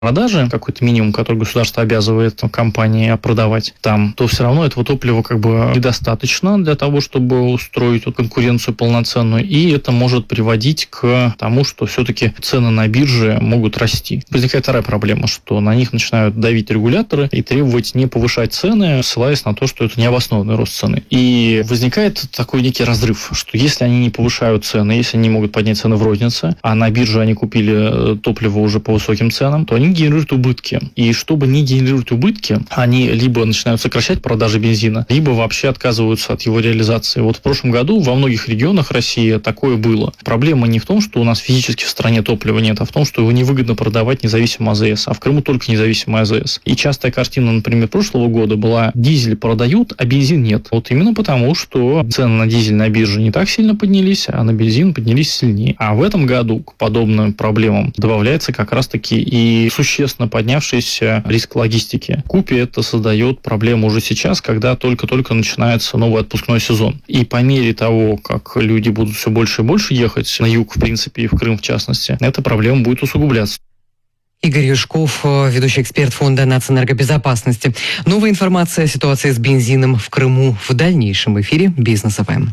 продажи, какой-то минимум, который государство обязывает компании продавать там, то все равно этого топлива недостаточно для того, чтобы устроить конкуренцию полноценную, и это может приводить к тому, что все-таки цены на бирже могут расти. Возникает вторая проблема, что на них начинают давить регуляторы и требовать не повышать цены, ссылаясь на то, что это необоснованный рост цены. И возникает такой некий разрыв, что если они не повышают цены, если они могут поднять цены в рознице, а на бирже они купили топливо уже по высоким ценам, то они генерируют убытки. И чтобы не генерировать убытки, они либо начинают сокращать продажи бензина, либо вообще отказываются от его реализации. Вот в прошлом году во многих регионах России такое было. Проблема не в том, что у нас физически в стране топлива нет, а в том, что его невыгодно продавать независимо АЗС, а в Крыму только независимый АЗС. И частая картина, например, прошлого года была: дизель продают, а бензин нет. Вот именно потому, что цены на дизель на бирже не так сильно поднялись, а на бензин поднялись сильнее. А в этом году к подобным проблемам добавляется как раз-таки и существенно поднявшийся риск логистики. Купе это создает проблему уже сейчас, когда только-только начинается новый отпускной сезон. И по мере того, как люди будут все больше и больше ехать на юг, в принципе, и в Крым в частности, эта проблема будет усугубляться. Игорь Юшков, ведущий эксперт Фонда нацэнергобезопасности. Новая информация о ситуации с бензином в Крыму в дальнейшем эфире Бизнес ФМ.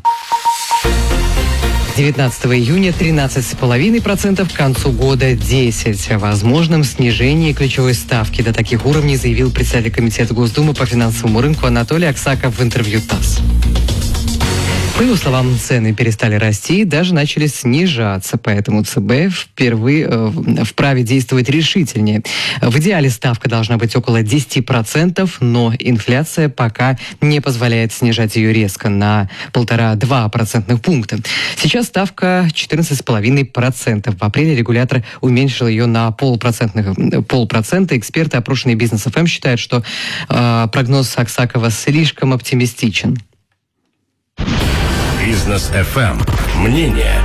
19 июня 13,5%, к концу года 10%. О возможном снижении ключевой ставки до таких уровней заявил председатель Комитета Госдумы по финансовому рынку Анатолий Аксаков в интервью ТАСС. По его словам, цены перестали расти и даже начали снижаться, поэтому ЦБ впервые вправе действовать решительнее. В идеале ставка должна быть около 10%, но инфляция пока не позволяет снижать ее резко на 1,5-2 процентных пункта. Сейчас ставка 14,5%. В апреле регулятор уменьшил ее на 0,5%. Эксперты, опрошенные Бизнес ФМ, считают, что прогноз Аксакова слишком оптимистичен. Бизнес ФМ. Мнение.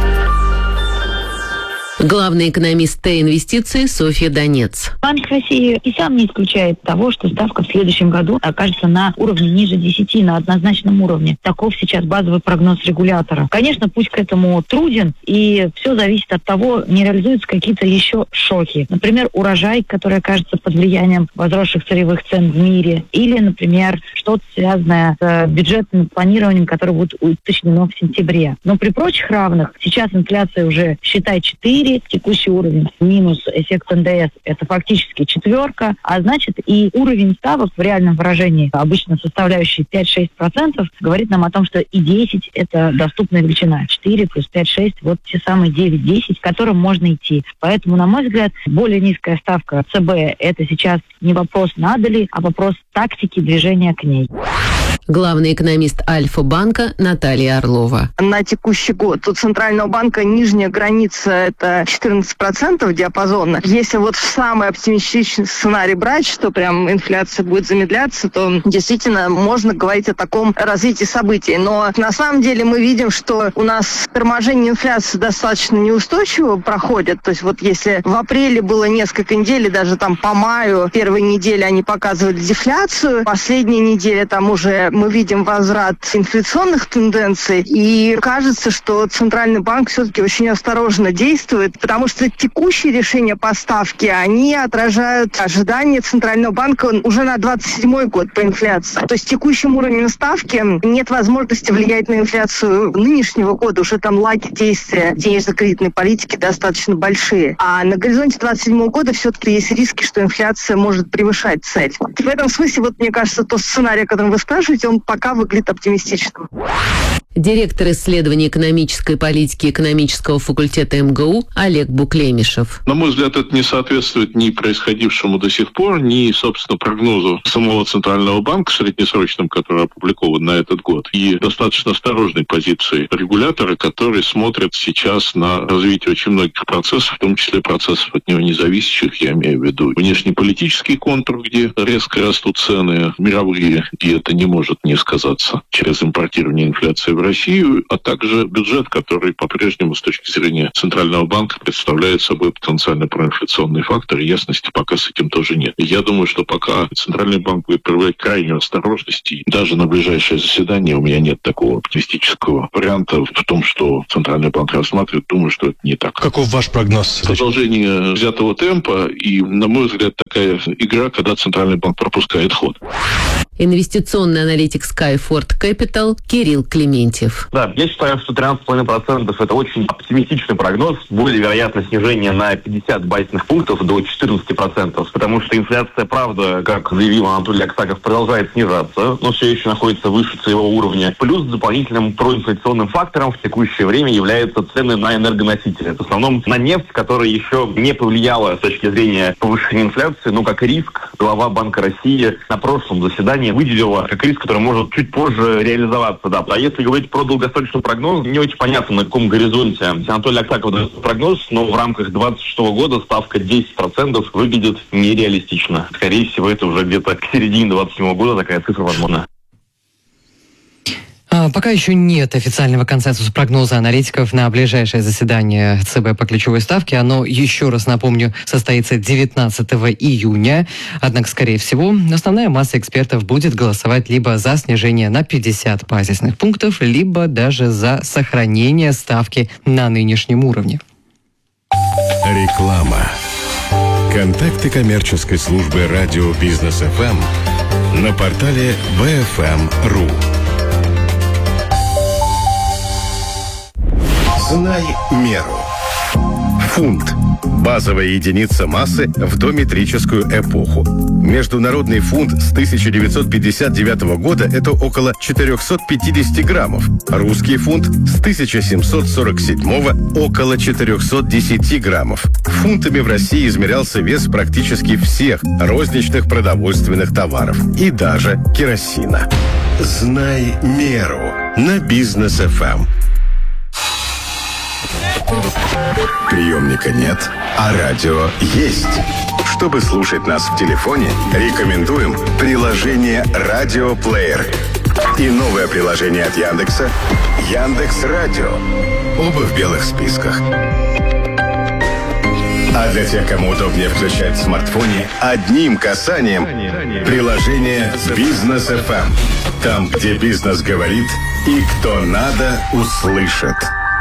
Главный экономист Т-инвестиций Софья Донец. Банк России и сам не исключает того, что ставка в следующем году окажется на уровне ниже 10, на однозначном уровне. Таков сейчас базовый прогноз регулятора. Конечно, путь к этому труден, и все зависит от того, не реализуются какие-то еще шоки. Например, урожай, который окажется под влиянием возросших сырьевых цен в мире, или, например, что-то связанное с бюджетным планированием, которое будет уточнено в сентябре. Но при прочих равных сейчас инфляция уже, считай, 4, текущий уровень минус эффект НДС – это фактически 4, а значит и уровень ставок в реальном выражении, обычно составляющий 5-6%, говорит нам о том, что и 10 – это доступная величина. 4 плюс 5-6 – вот те самые 9-10, к которым можно идти. Поэтому, на мой взгляд, более низкая ставка ЦБ – это сейчас не вопрос надо ли, а вопрос тактики движения к ней. Главный экономист Альфа-банка Наталья Орлова. На текущий год у Центрального банка нижняя граница – это 14% диапазона. Если вот в самый оптимистичный сценарий брать, что прям инфляция будет замедляться, то действительно можно говорить о таком развитии событий. Но на самом деле мы видим, что у нас торможение инфляции достаточно неустойчиво проходит. То есть вот если в апреле было несколько недель, даже там по маю, первые недели они показывали дефляцию, последняя неделя там уже мы видим возврат инфляционных тенденций, и кажется, что Центральный банк все-таки очень осторожно действует, потому что текущие решения по ставке, они отражают ожидания Центрального банка уже на 27-й год по инфляции. То есть текущим уровнем ставки нет возможности влиять на инфляцию нынешнего года, уже там лаги действия денежно-кредитной политики достаточно большие. А на горизонте 27-го года все-таки есть риски, что инфляция может превышать цель. В этом смысле, вот мне кажется, тот сценарий, о котором вы спрашиваете, он пока выглядит оптимистичным. Директор исследований экономической политики экономического факультета МГУ Олег Буклемишев. На мой взгляд, это не соответствует ни происходившему до сих пор, ни, собственно, прогнозу самого Центрального банка среднесрочным, который опубликован на этот год, и достаточно осторожной позиции регулятора, который смотрит сейчас на развитие очень многих процессов, в том числе процессов от него независящих, я имею в виду внешнеполитический контур, где резко растут цены мировые, и это не может не сказаться через импортирование инфляции в Россию, а также бюджет, который по-прежнему с точки зрения Центрального банка представляет собой потенциально проинфляционный фактор, и ясности пока с этим тоже нет. И я думаю, что пока Центральный банк будет проявлять крайнюю осторожность, и даже на ближайшее заседание у меня нет такого оптимистического варианта в том, что Центральный банк рассматривает, думаю, что это не так. Каков ваш прогноз? Продолжение взятого темпа и, на мой взгляд, такая игра, когда Центральный банк пропускает ход. Инвестиционный аналитик Skyford Capital Кирилл Клементьев. Да, я считаю, что 13,5% это очень оптимистичный прогноз. Более вероятно снижение на 50 базисных пунктов до 14%, потому что инфляция, правда, как заявил Анатолий Аксаков, продолжает снижаться, но все еще находится выше своего уровня. Плюс дополнительным проинфляционным фактором в текущее время являются цены на энергоносители. В основном на нефть, которая еще не повлияла с точки зрения повышения инфляции, но как риск глава Банка России на прошлом заседании выделила как риск, который может чуть позже реализоваться. Да. А если говорить про долгосрочный прогноз, не очень понятно, на каком горизонте Анатолий Аксаков дает прогноз, но в рамках 2026 года ставка 10% выглядит нереалистично. Скорее всего, это уже где-то к середине 2027 года такая цифра возможна. Пока еще нет официального консенсуса прогноза аналитиков на ближайшее заседание ЦБ по ключевой ставке. Оно, еще раз напомню, состоится 19 июня. Однако, скорее всего, основная масса экспертов будет голосовать либо за снижение на 50 базисных пунктов, либо даже за сохранение ставки на нынешнем уровне. Реклама. Контакты коммерческой службы радио Бизнес ФМ на портале bfm.ru. Знай меру. Фунт. Базовая единица массы в дометрическую эпоху. Международный фунт с 1959 года – это около 450 граммов. Русский фунт с 1747 – около 410 граммов. Фунтами в России измерялся вес практически всех розничных продовольственных товаров и даже керосина. Знай меру на Бизнес ФМ. Приемника нет, а радио есть. Чтобы слушать нас в телефоне, рекомендуем приложение «Радиоплеер» и новое приложение от Яндекса «Яндекс.Радио». Оба в белых списках. А для тех, кому удобнее включать в смартфоне, одним касанием приложение «Бизнес ФМ». Там, где бизнес говорит и кто надо, услышит.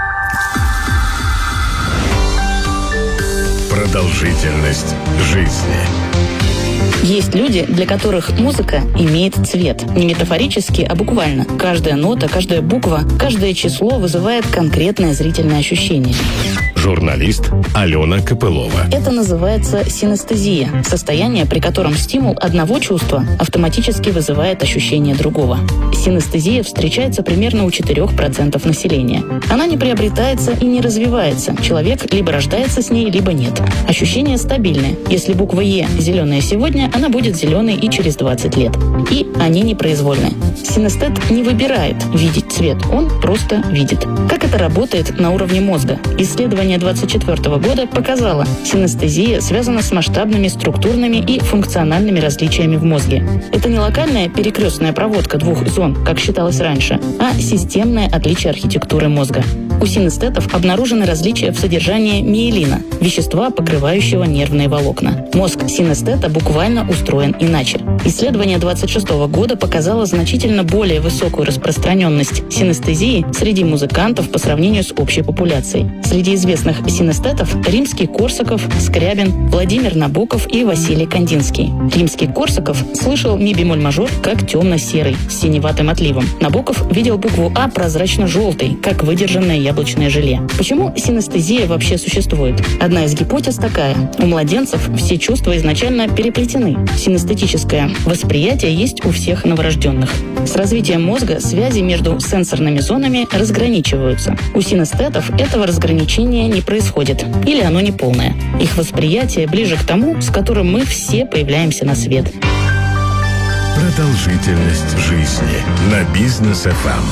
Продолжительность жизни. Есть люди, для которых музыка имеет цвет. Не метафорически, а буквально. Каждая нота, каждая буква, каждое число вызывает конкретное зрительное ощущение. Журналист Алена Копылова. Это называется синестезия. Состояние, при котором стимул одного чувства автоматически вызывает ощущение другого. Синестезия встречается примерно у 4% населения. Она не приобретается и не развивается. Человек либо рождается с ней, либо нет. Ощущения стабильны. Если буква «Е» зеленая сегодня, она будет зеленой и через 20 лет. И они непроизвольны. Синестет не выбирает видеть цвет, он просто видит. Как это работает на уровне мозга? Исследование 2024 года показало, синестезия связана с масштабными структурными и функциональными различиями в мозге. Это не локальная перекрестная проводка двух зон, как считалось раньше, а системное отличие архитектуры мозга. У синестетов обнаружены различия в содержании миелина, вещества, покрывающего нервные волокна. Мозг синестета буквально устроен иначе. Исследование 2026 года показало значительно более высокую распространенность синестезии среди музыкантов по сравнению с общей популяцией. Среди известных синестетов Римский-Корсаков, Скрябин, Владимир Набоков и Василий Кандинский. Римский-Корсаков слышал ми-бемоль-мажор как темно-серый, с синеватым отливом. Набоков видел букву «А» прозрачно-желтой, как выдержанное яблочное желе. Почему синестезия вообще существует? Одна из гипотез такая. У младенцев все чувства изначально переплетены. Синестетическое восприятие есть у всех новорожденных. С развитием мозга связи между сенсорными зонами разграничиваются. У синестетов этого разграничения не происходит. Или оно неполное. Их восприятие ближе к тому, с которым мы все появляемся на свет. Продолжительность жизни на Бизнес ФМ.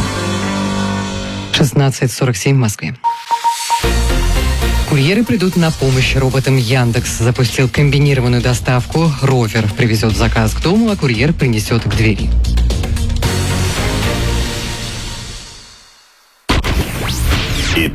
16:47 в Москве. Курьеры придут на помощь роботам. Яндекс запустил комбинированную доставку. Ровер привезет заказ к дому, а курьер принесет к двери.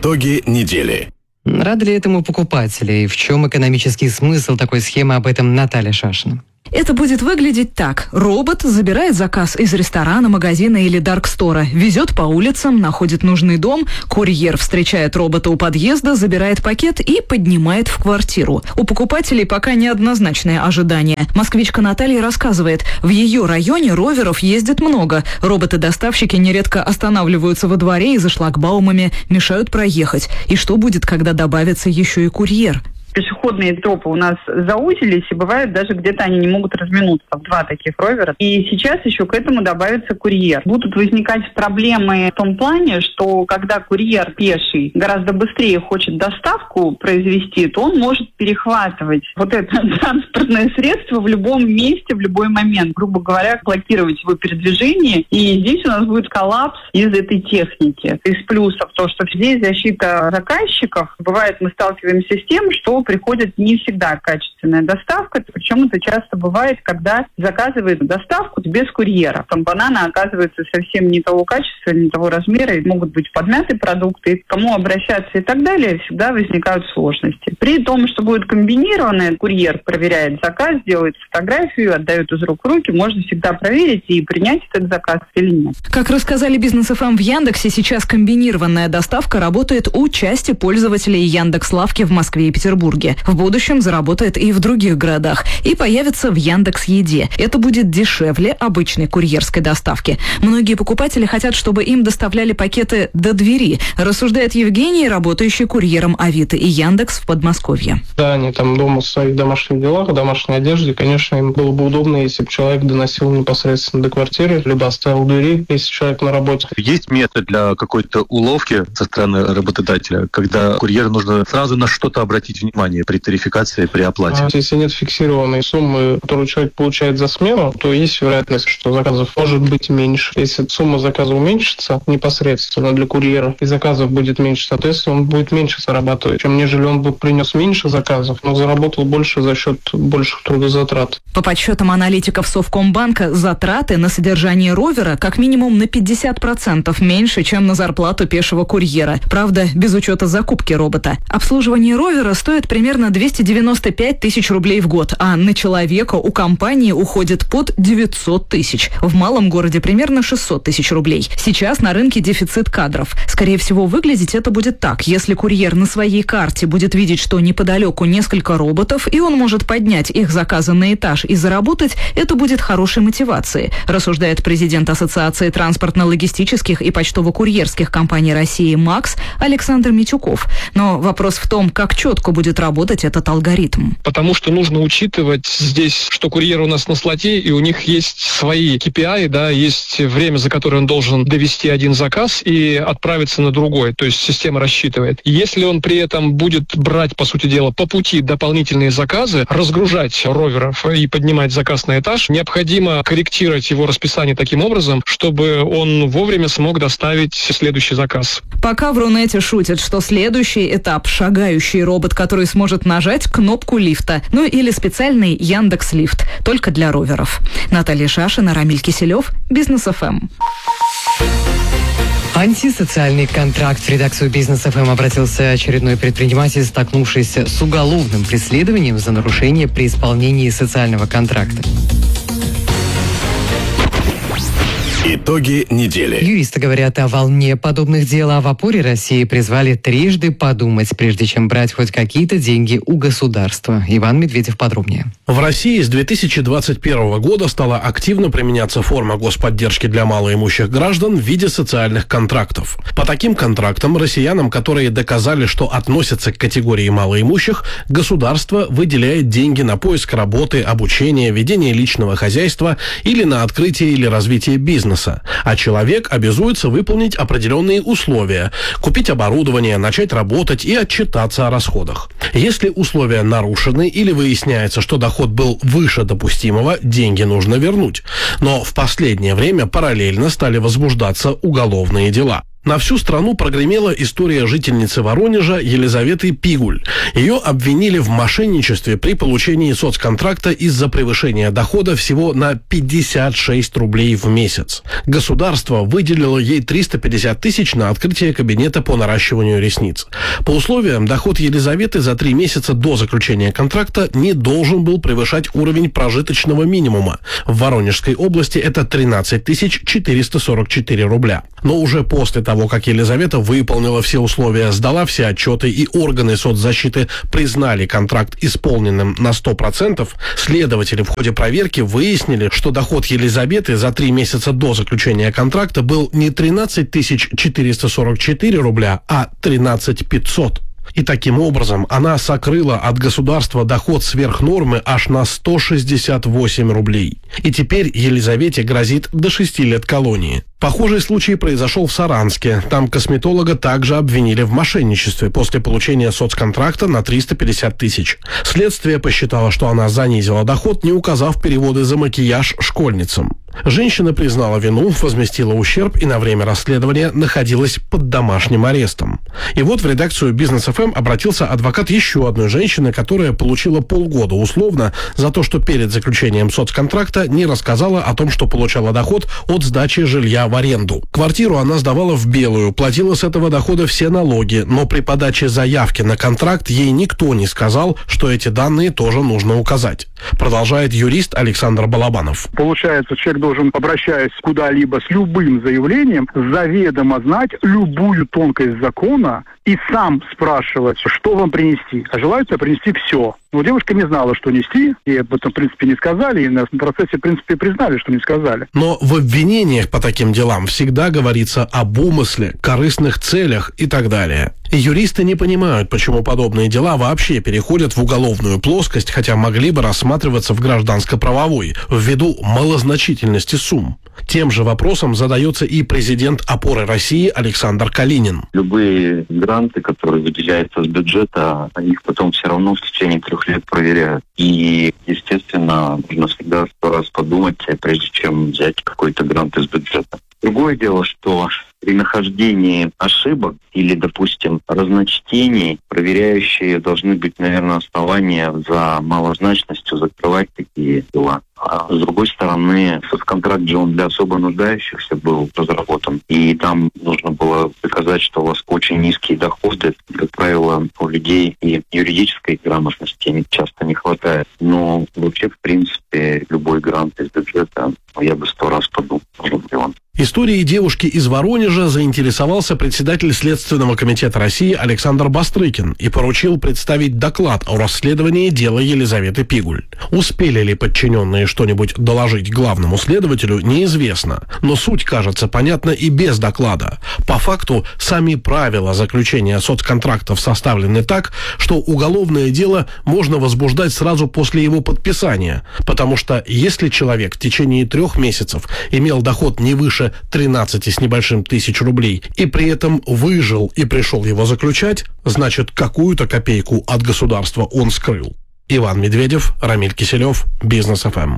Итоги недели. Рады ли этому покупатели? И в чем экономический смысл такой схемы? Об этом Наталья Шашина. Это будет выглядеть так. Робот забирает заказ из ресторана, магазина или даркстора, везет по улицам, находит нужный дом, курьер встречает робота у подъезда, забирает пакет и поднимает в квартиру. У покупателей пока неоднозначное ожидание. Москвичка Наталья рассказывает, в ее районе роверов ездит много. Роботы-доставщики нередко останавливаются во дворе и за шлагбаумами, мешают проехать. И что будет, когда добавится еще и курьер? Пешеходные тропы у нас заузились, и бывает даже где-то они не могут разминуться в два таких ровера. И сейчас еще к этому добавится курьер. Будут возникать проблемы в том плане, что когда курьер пеший гораздо быстрее хочет доставку произвести, то он может перехватывать вот это транспортное средство в любом месте, в любой момент. Грубо говоря, блокировать его передвижение. И здесь у нас будет коллапс из этой техники. Из плюсов то, что здесь защита заказчиков. Бывает, мы сталкиваемся с тем, что приходит не всегда качественная доставка, причем это часто бывает, когда заказывают доставку без курьера. Там бананы оказываются совсем не того качества, не того размера, и могут быть подмяты продукты, и к кому обращаться и так далее, всегда возникают сложности. При том, что будет комбинированное, курьер проверяет заказ, делает фотографию, отдает из рук в руки, можно всегда проверить и принять этот заказ или нет. Как рассказали Бизнес ФМ в Яндексе, сейчас комбинированная доставка работает у части пользователей Яндекс.Лавки в Москве и Петербурге. В будущем заработает и в других городах. И появится в Яндекс.Еде. Это будет дешевле обычной курьерской доставки. Многие покупатели хотят, чтобы им доставляли пакеты до двери, рассуждает Евгений, работающий курьером Авито и Яндекс в Подмосковье. Да, они там дома в своих домашних делах, в домашней одежде. Конечно, им было бы удобно, если бы человек доносил непосредственно до квартиры, либо оставил у двери, если человек на работе. Есть метод для какой-то уловки со стороны работодателя, когда курьеру нужно сразу на что-то обратить внимание при тарификации, при оплате? Если нет фиксированной суммы, которую человек получает за смену, то есть вероятность, что заказов может быть меньше. Если сумма заказа уменьшится непосредственно для курьера, и заказов будет меньше, соответственно, он будет меньше зарабатывать, чем нежели он бы принес меньше заказов, но заработал больше за счет больших трудозатрат. По подсчетам аналитиков Совкомбанка, затраты на содержание ровера как минимум на 50% меньше, чем на зарплату пешего курьера. Правда, без учета закупки робота. Обслуживание ровера стоит примерно 295 тысяч рублей в год, а на человека у компании уходит под 900 тысяч. В малом городе примерно 600 тысяч рублей. Сейчас на рынке дефицит кадров. Скорее всего, выглядеть это будет так. Если курьер на своей карте будет видеть, что неподалеку несколько роботов, и он может поднять их заказы на этаж и заработать, это будет хорошей мотивацией, рассуждает президент Ассоциации транспортно-логистических и почтово-курьерских компаний России МАКС Александр Митюков. Но вопрос в том, как четко будет работать этот алгоритм. Потому что нужно учитывать здесь, что курьер у нас на слоте, и у них есть свои KPI, да, есть время, за которое он должен довести один заказ и отправиться на другой, то есть система рассчитывает. Если он при этом будет брать, по сути дела, по пути дополнительные заказы, разгружать роверов и поднимать заказ на этаж, необходимо корректировать его расписание таким образом, чтобы он вовремя смог доставить следующий заказ. Пока в Рунете шутят, что следующий этап – шагающий робот, который сможет нажать кнопку лифта, ну или специальный Яндекс.Лифт, только для роверов. Наталья Шашина, Рамиль Киселев, Бизнес ФМ. Антисоциальный контракт. В редакцию Бизнес ФМ обратился очередной предприниматель, столкнувшийся с уголовным преследованием за нарушение при исполнении социального контракта. Итоги недели. Юристы говорят о волне подобных дел, а в опоре России призвали трижды подумать, прежде чем брать хоть какие-то деньги у государства. Иван Медведев подробнее. В России с 2021 года стала активно применяться форма господдержки для малоимущих граждан в виде социальных контрактов. По таким контрактам россиянам, которые доказали, что относятся к категории малоимущих, государство выделяет деньги на поиск работы, обучение, ведение личного хозяйства или на открытие или развитие бизнеса. А человек обязуется выполнить определенные условия, купить оборудование, начать работать и отчитаться о расходах. Если условия нарушены или выясняется, что доход был выше допустимого, деньги нужно вернуть. Но в последнее время параллельно стали возбуждаться уголовные дела. На всю страну прогремела история жительницы Воронежа Елизаветы Пигуль. Ее обвинили в мошенничестве при получении соцконтракта из-за превышения дохода всего на 56 рублей в месяц. Государство выделило ей 350 тысяч на открытие кабинета по наращиванию ресниц. По условиям, доход Елизаветы за 3 месяца до заключения контракта не должен был превышать уровень прожиточного минимума. В Воронежской области это 13 444 рубля. Но уже после того, как Елизавета выполнила все условия, сдала все отчеты и органы соцзащиты признали контракт исполненным на 100%, следователи в ходе проверки выяснили, что доход Елизаветы за 3 месяца до заключения контракта был не 13 444 рубля, а 13 500. И таким образом она сокрыла от государства доход сверх нормы аж на 168 рублей. И теперь Елизавете грозит до 6 лет колонии. Похожий случай произошел в Саранске. Там косметолога также обвинили в мошенничестве после получения соцконтракта на 350 тысяч. Следствие посчитало, что она занизила доход, не указав переводы за макияж школьницам. Женщина признала вину, возместила ущерб и на время расследования находилась под домашним арестом. И вот в редакцию Бизнес ФМ обратился адвокат еще одной женщины, которая получила полгода условно за то, что перед заключением соцконтракта не рассказала о том, что получала доход от сдачи жилья в аренду. Квартиру она сдавала в белую, платила с этого дохода все налоги, но при подаче заявки на контракт ей никто не сказал, что эти данные тоже нужно указать. Продолжает юрист Александр Балабанов. Получается, человек должен, обращаясь куда-либо с любым заявлением, заведомо знать любую тонкость закона и сам спрашивать, что вам принести. А желают принести все. Но девушка не знала, что нести, и об этом, в принципе, не сказали, и на процессе, в принципе, признали, что не сказали. Но в обвинениях по таким делам всегда говорится об умысле, корыстных целях и так далее. И юристы не понимают, почему подобные дела вообще переходят в уголовную плоскость, хотя могли бы рассматриваться в гражданско-правовой, ввиду малозначительности сумм. Тем же вопросом задается и президент «Опоры России» Александр Калинин. Любые гранты, которые выделяются с бюджета, их потом все равно в течение 3 лет проверяют. И, естественно, нужно всегда 100 раз подумать, прежде чем взять какой-то грант из бюджета. Другое дело, что при нахождении ошибок или, допустим, разночтений, проверяющие должны быть, наверное, основания за малозначностью закрывать такие дела. А с другой стороны, соцконтракт же он для особо нуждающихся был разработан. И там нужно было доказать, что у вас очень низкие доходы. Как правило, у людей и юридической грамотности часто не хватает. Но вообще, в принципе, любой грант из бюджета, я бы 100 раз подумал, нужен ли он. Историей девушки из Воронежа заинтересовался председатель Следственного комитета России Александр Бастрыкин и поручил представить доклад о расследовании дела Елизаветы Пигуль. Успели ли подчиненные что-нибудь доложить главному следователю, неизвестно, но суть кажется понятна и без доклада. По факту, сами правила заключения соцконтрактов составлены так, что уголовное дело можно возбуждать сразу после его подписания, потому что если человек в течение 3 месяцев имел доход не выше 13 с небольшим тысяч рублей и при этом выжил и пришел его заключать, значит, какую-то копейку от государства он скрыл. Иван Медведев, Рамиль Киселев, Бизнес ФМ.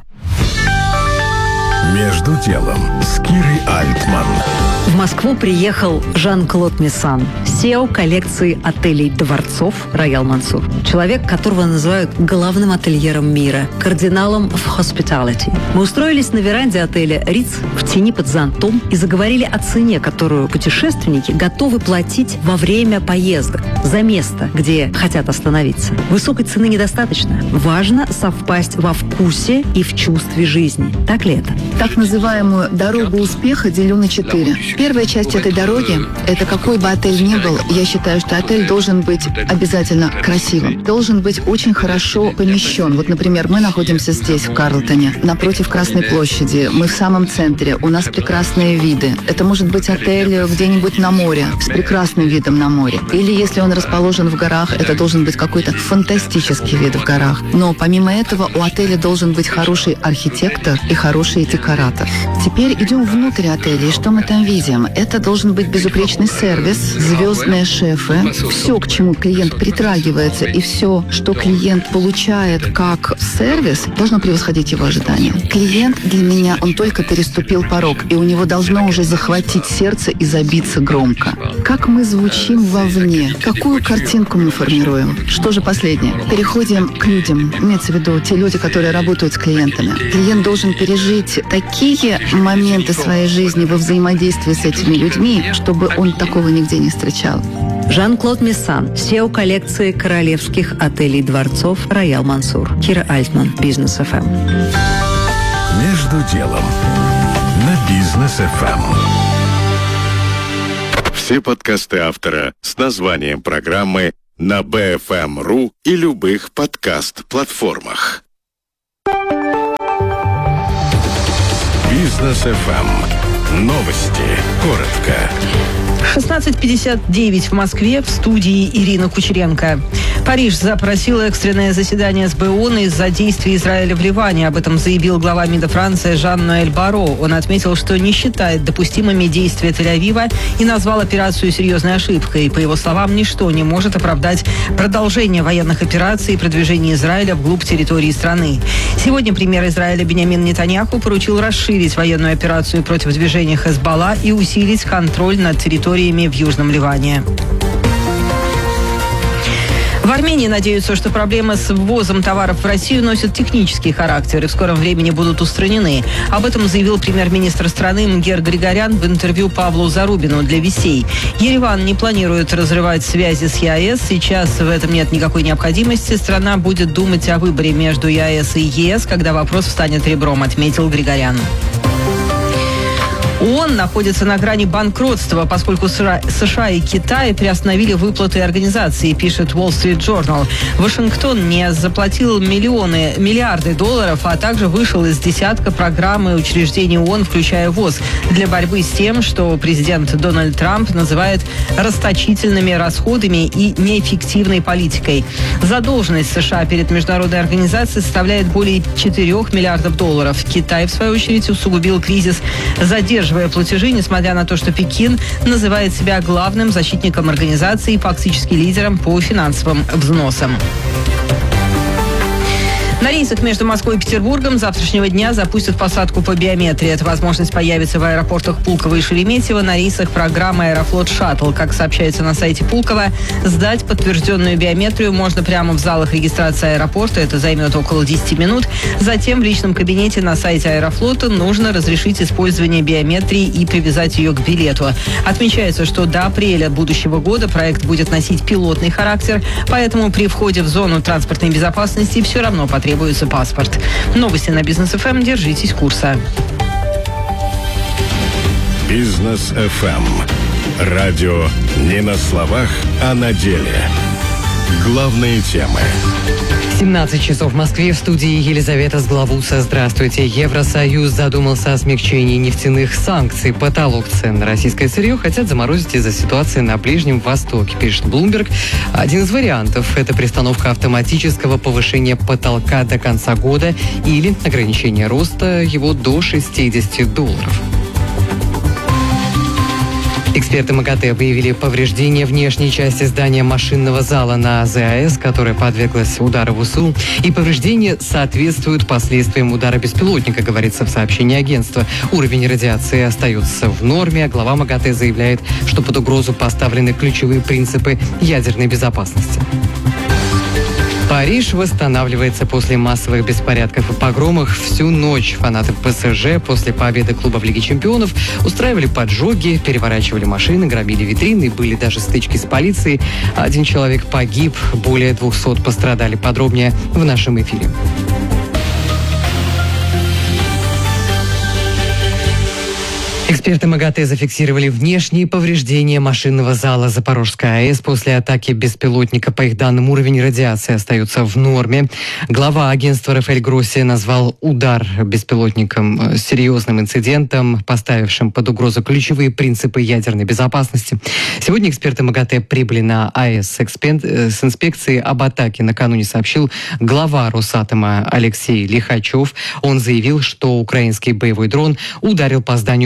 Между делом с Кирой Альтман. В Москву приехал Жан-Клод Мессан, SEO коллекции отелей «Дворцов» Роял Мансур. Человек, которого называют главным ательером мира, кардиналом в hospitality. Мы устроились на веранде отеля «Риц» в тени под зонтом и заговорили о цене, которую путешественники готовы платить во время поездок за место, где хотят остановиться. Высокой цены недостаточно. Важно совпасть во вкусе и в чувстве жизни. Так ли это? Так называемую «дорогу успеха» делю на 4. Первая часть этой дороги – это какой бы отель ни был, я считаю, что отель должен быть обязательно красивым. Должен быть очень хорошо помещен. Вот, например, мы находимся здесь, в Карлтоне, напротив Красной площади. Мы в самом центре, у нас прекрасные виды. Это может быть отель где-нибудь на море, с прекрасным видом на море. Или если он расположен в горах, это должен быть какой-то фантастический вид в горах. Но помимо этого у отеля должен быть хороший архитектор и хороший декоратор. Теперь идем внутрь отеля, и что мы там видим? видим. Это должен быть безупречный сервис, звездные шефы. Все, к чему клиент притрагивается, и все, что клиент получает как сервис, должно превосходить его ожидания. Клиент для меня, он только переступил порог, и у него должно уже захватить сердце и забиться громко. Как мы звучим вовне? Какую картинку мы формируем? Что же последнее? Переходим к людям. Имеется в виду те люди, которые работают с клиентами. Клиент должен пережить такие моменты своей жизни во взаимодействии с этими людьми, чтобы он такого нигде не встречал. Жан-Клод Мессан, SEO коллекции королевских отелей дворцов Роял Мансур. Кира Альтман, Бизнес ФМ. Между делом на Бизнес ФМ. Все подкасты автора с названием программы на BFM.ru и любых подкаст-платформах. Бизнес ФМ. Новости. Коротко. 16:59 в Москве, в студии Ирина Кучеренко. Париж запросил экстренное заседание СБ ООН из-за действий Израиля в Ливане. Об этом заявил глава МИДа Франции Жан-Ноэль Барро. Он отметил, что не считает допустимыми действия Тель-Авива и назвал операцию серьезной ошибкой. По его словам, ничто не может оправдать продолжение военных операций и продвижение Израиля вглубь территории страны. Сегодня премьер Израиля Биньямин Нетаньяху поручил расширить военную операцию против движения Хезболла и усилить контроль над территориями в Южном Ливане. В Армении надеются, что проблемы с ввозом товаров в Россию носят технический характер и в скором времени будут устранены. Об этом заявил премьер-министр страны Мгер Григорян в интервью Павлу Зарубину для «Весей». Ереван не планирует разрывать связи с ЕАЭС. Сейчас в этом нет никакой необходимости. Страна будет думать о выборе между ЕАЭС и ЕС, когда вопрос встанет ребром, отметил Григорян. ООН находится на грани банкротства, поскольку США и Китай приостановили выплаты организации, пишет Wall Street Journal. Вашингтон не заплатил миллиарды долларов, а также вышел из десятка программ и учреждений ООН, включая ВОЗ, для борьбы с тем, что президент Дональд Трамп называет расточительными расходами и неэффективной политикой. Задолженность США перед международной организацией составляет более 4 миллиардов долларов. Китай, в свою очередь, усугубил кризис, задерживая платежи, несмотря на то, что Пекин называет себя главным защитником организации и фактически лидером по финансовым взносам. На рейсах между Москвой и Петербургом с завтрашнего дня запустят посадку по биометрии. Эта возможность появится в аэропортах Пулково и Шереметьево на рейсах программы «Аэрофлот Шаттл». Как сообщается на сайте Пулково, сдать подтвержденную биометрию можно прямо в залах регистрации аэропорта. Это займет около 10 минут. Затем в личном кабинете на сайте Аэрофлота нужно разрешить использование биометрии и привязать ее к билету. Отмечается, что до апреля будущего года проект будет носить пилотный характер, поэтому при входе в зону транспортной безопасности все равно потребуется паспорт. Новости на Бизнес ФМ. Держитесь курса. Бизнес ФМ. Радио не на словах, а на деле. Главные темы. 17 часов в Москве, в студии Елизавета Сглавуса. Здравствуйте. Евросоюз задумался о смягчении нефтяных санкций. Потолок цен на российское сырье хотят заморозить из-за ситуации на Ближнем Востоке, пишет Bloomberg. Один из вариантов – это пристановка автоматического повышения потолка до конца года или ограничение роста его до $60. Эксперты МАГАТЭ выявили повреждения внешней части здания машинного зала на ЗАЭС, которая подверглась удару ВСУ. И повреждения соответствуют последствиям удара беспилотника, говорится в сообщении агентства. Уровень радиации остается в норме. Глава МАГАТЭ заявляет, что под угрозу поставлены ключевые принципы ядерной безопасности. Париж восстанавливается после массовых беспорядков и погромов. Всю ночь фанаты ПСЖ после победы клуба в Лиге чемпионов устраивали поджоги, переворачивали машины, грабили витрины, были даже стычки с полицией. Один человек погиб, более 200 пострадали. Подробнее в нашем эфире. Эксперты МАГАТЭ зафиксировали внешние повреждения машинного зала Запорожской АЭС после атаки беспилотника. По их данным, уровень радиации остается в норме. Глава агентства Рафаэль Гросси назвал удар беспилотником серьезным инцидентом, поставившим под угрозу ключевые принципы ядерной безопасности. Сегодня эксперты МАГАТЭ прибыли на АЭС с инспекцией. Об атаке накануне сообщил глава Росатома Алексей Лихачев. Он заявил, что украинский боевой дрон ударил по зданию машинного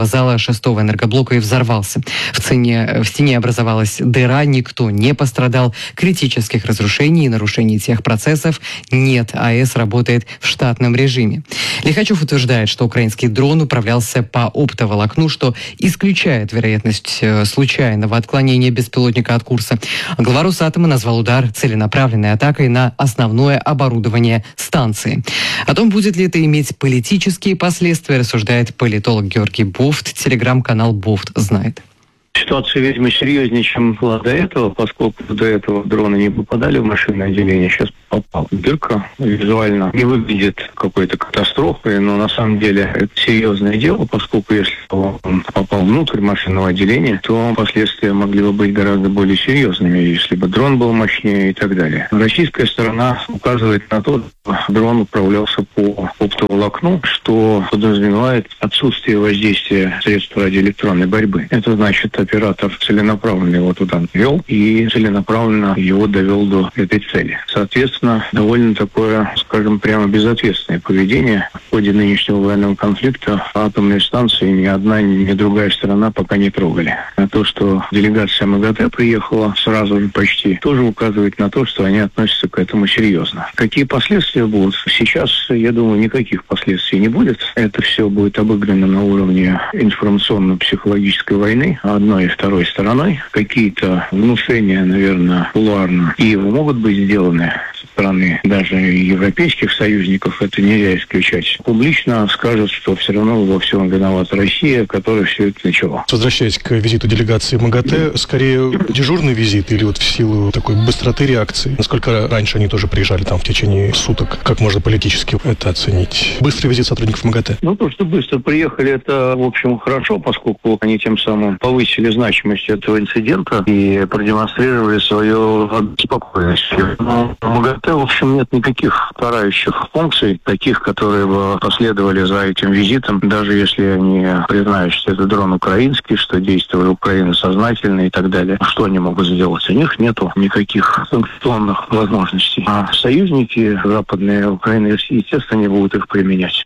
зала 6-го энергоблока и взорвался. В стене образовалась дыра, никто не пострадал. Критических разрушений и нарушений техпроцессов нет. АЭС работает в штатном режиме. Лихачев утверждает, что украинский дрон управлялся по оптоволокну, что исключает вероятность случайного отклонения беспилотника от курса. Глава Росатома назвал удар целенаправленной атакой на основное оборудование станции. О том, будет ли это иметь политические последствия, рассуждает политолог Георгий Бофт. Телеграм-канал Бофт знает. Ситуация, видимо, серьезнее, чем была до этого, поскольку до этого дроны не попадали в машинное отделение. Сейчас попал. Дырка визуально не выглядит какой-то катастрофой, но на самом деле это серьезное дело, поскольку если он попал внутрь машинного отделения, то последствия могли бы быть гораздо более серьезными, если бы дрон был мощнее и так далее. Российская сторона указывает на то, что дрон управлялся по оптоволокну, что подразумевает отсутствие воздействия средств радиоэлектронной борьбы. Это значит, оператор целенаправленно его туда вел и целенаправленно его довел до этой цели. Соответственно, довольно такое, скажем, прямо безответственное поведение. В ходе нынешнего военного конфликта атомные станции ни одна, ни другая сторона пока не трогали. А то, что делегация МАГАТЭ приехала сразу же почти, тоже указывает на то, что они относятся к этому серьезно. Какие последствия будут? Сейчас, я думаю, никаких последствий не будет. Это все будет обыграно на уровне информационно-психологической войны одной и второй стороной. Какие-то внушения, наверное, кулуарно и могут быть сделаны со стороны даже европейских союзников, это нельзя исключать. Публично скажут, что все равно во всем виновата Россия, которая все это начала. Возвращаясь к визиту делегации МАГАТЭ, скорее дежурный визит или вот в силу такой быстроты реакции? Насколько раньше они тоже приезжали там в течение суток? Как можно политически это оценить? Быстрый визит сотрудников МАГАТЭ? Ну, то, что быстро приехали, это, в общем, хорошо, поскольку они тем самым повысили значимость этого инцидента и продемонстрировали свою обеспокоенность. Но в МАГАТЭ, в общем, нет никаких карающих функций, таких, которые бы последовали за этим визитом, даже если они признают, что это дрон украинский, что действовала Украина сознательно и так далее. Что они могут сделать? У них нету никаких санкционных возможностей. А союзники западные Украины, естественно, не будут их применять.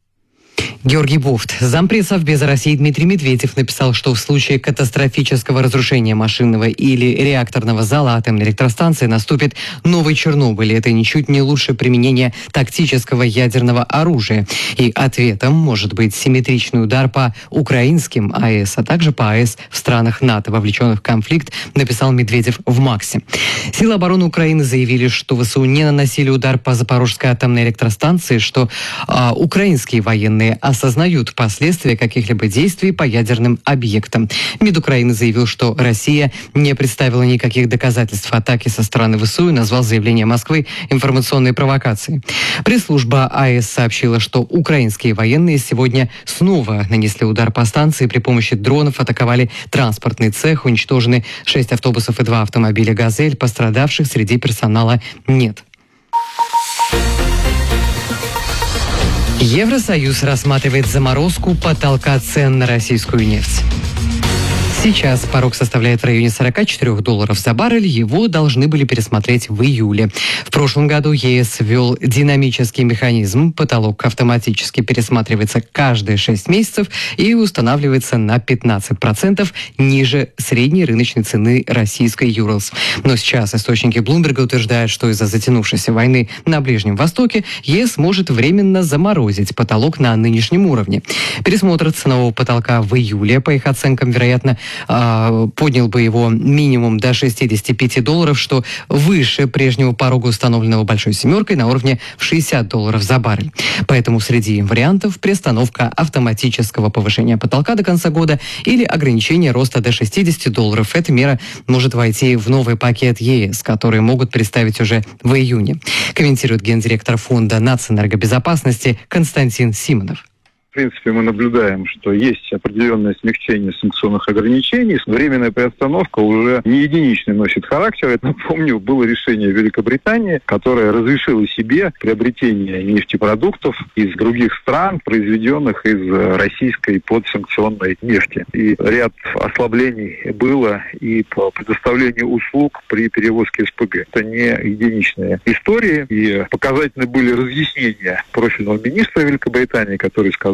Георгий Бофт. Зампред Совбеза России Дмитрий Медведев написал, что в случае катастрофического разрушения машинного или реакторного зала атомной электростанции наступит новый Чернобыль. Это ничуть не лучше применения тактического ядерного оружия. И ответом может быть симметричный удар по украинским АЭС, а также по АЭС в странах НАТО, вовлеченных в конфликт, написал Медведев в МАКСе. Силы обороны Украины заявили, что ВСУ не наносили удар по Запорожской атомной электростанции, что украинские военные осознают последствия каких-либо действий по ядерным объектам. МИД Украины заявил, что Россия не представила никаких доказательств атаки со стороны ВСУ и назвал заявление Москвы информационной провокацией. Пресс-служба АЭС сообщила, что украинские военные сегодня снова нанесли удар по станции при помощи дронов, атаковали транспортный цех, уничтожены 6 автобусов и 2 автомобиля «Газель». Пострадавших среди персонала нет. Евросоюз рассматривает заморозку потолка цен на российскую нефть. Сейчас порог составляет в районе $44 за баррель. Его должны были пересмотреть в июле. В прошлом году ЕС ввел динамический механизм. Потолок автоматически пересматривается каждые 6 месяцев и устанавливается на 15% ниже средней рыночной цены российской Urals. Но сейчас источники Блумберга утверждают, что из-за затянувшейся войны на Ближнем Востоке ЕС может временно заморозить потолок на нынешнем уровне. Пересмотр ценового потолка в июле, по их оценкам, вероятно, поднял бы его минимум до $65, что выше прежнего порога, установленного Большой семеркой, на уровне в $60 за баррель. Поэтому среди вариантов приостановка автоматического повышения потолка до конца года или ограничение роста до $60. Эта мера может войти в новый пакет ЕС, который могут представить уже в июне, комментирует гендиректор Фонда нацэнергобезопасности Константин Симонов. В принципе, мы наблюдаем, что есть определенное смягчение санкционных ограничений. Временная приостановка уже не единичный носит характер. Напомню, было решение Великобритании, которое разрешило себе приобретение нефтепродуктов из других стран, произведенных из российской подсанкционной нефти. И ряд ослаблений было и по предоставлению услуг при перевозке СПГ. Это не единичные истории. И показательны были разъяснения профильного министра Великобритании, который сказал,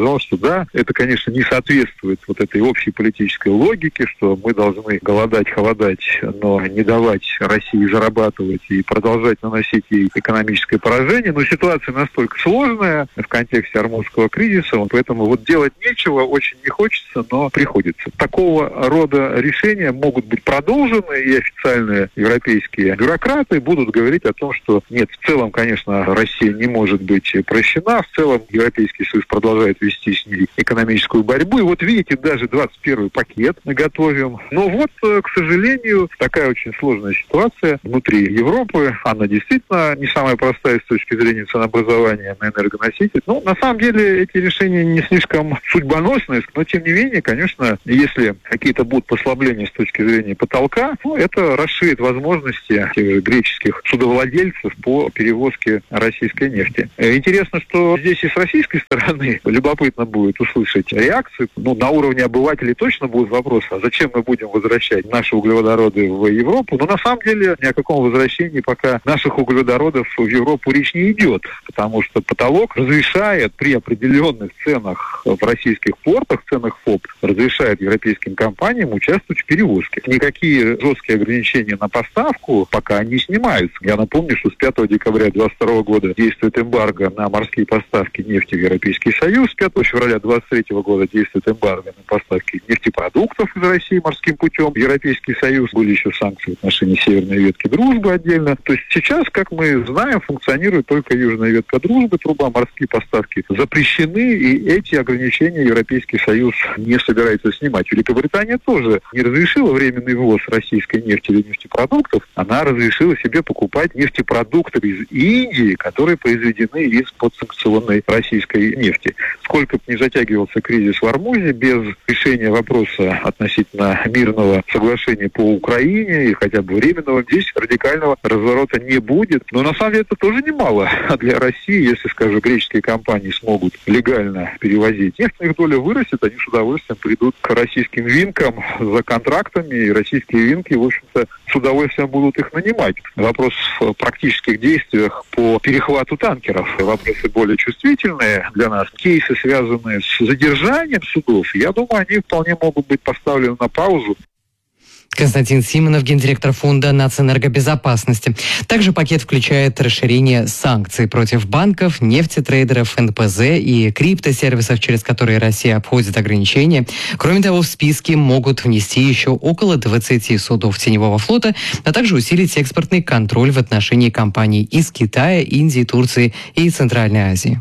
сказал, что да, это, конечно, не соответствует вот этой общей политической логике, что мы должны голодать, холодать, но не давать России зарабатывать и продолжать наносить ей экономическое поражение. Но ситуация настолько сложная в контексте Ормузского кризиса, поэтому вот делать нечего, очень не хочется, но приходится. Такого рода решения могут быть продолжены, и официальные европейские бюрократы будут говорить о том, что нет, в целом, конечно, Россия не может быть прощена, в целом Европейский Союз продолжает вести с ней экономическую борьбу. И вот видите, даже 21-й пакет мы готовим. Но вот, к сожалению, такая очень сложная ситуация внутри Европы. Она действительно не самая простая с точки зрения ценообразования на энергоноситель. Ну, на самом деле, эти решения не слишком судьбоносные, но, тем не менее, конечно, если какие-то будут послабления с точки зрения потолка, это расширит возможности тех же греческих судовладельцев по перевозке российской нефти. Интересно, что здесь и с российской стороны любопытно будет услышать реакции. На уровне обывателей точно будут вопросы, а зачем мы будем возвращать наши углеводороды в Европу? Но на самом деле ни о каком возвращении пока наших углеводородов в Европу речь не идет, потому что потолок разрешает при определенных ценах в российских портах, ценах ФОП, разрешает европейским компаниям участвовать в перевозке. Никакие жесткие ограничения на поставку пока не снимаются. Я напомню, что с 5 декабря 2022 года действует эмбарго на морские поставки нефти в Европейский Союз, с 5 февраля 2023 года действует эмбарго на поставки нефтепродуктов из России морским путем в Европейский Союз. Были еще санкции в отношении северной ветки дружбы отдельно. То есть сейчас, как мы знаем, функционирует только южная ветка дружбы, труба, морские поставки запрещены, и эти ограничения Европейский Союз не собирается снимать. Великобритания тоже не разрешила временный ввоз российской нефти или нефтепродуктов, она разрешила себе покупать нефтепродукты из Индии, которые произведены из подсанкционной российской нефти. Сколько бы ни затягивался кризис в Ормузе, без решения вопроса относительно мирного соглашения по Украине и хотя бы временного, здесь радикального разворота не будет. Но на самом деле это тоже немало для России, если, скажем, греческие компании смогут легально перевозить нефть, их доля вырастет, они с удовольствием придут к российским винкам за контрактами, и российские винки, в общем-то, с удовольствием будут их нанимать. Вопрос в практических действиях по перехвату танкеров. Вопросы более чувствительные для нас. Кейсы, связанные с задержанием судов, я думаю, они вполне могут быть поставлены на паузу. Константин Симонов, гендиректор фонда нацэнергобезопасности. Также пакет включает расширение санкций против банков, нефтетрейдеров, НПЗ и криптосервисов, через которые Россия обходит ограничения. Кроме того, в списки могут внести еще около 20 судов теневого флота, а также усилить экспортный контроль в отношении компаний из Китая, Индии, Турции и Центральной Азии.